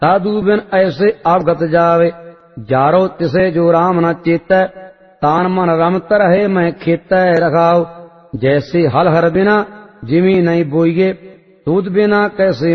साधु बिन ऐसे अवगत जावे, जारो तिसे जो राम न चेतै, तान मन रमत रहे मैं खेतै रखाओ। जैसे हल हर बिना जिमी नहीं बोइये, दूध बिना कैसे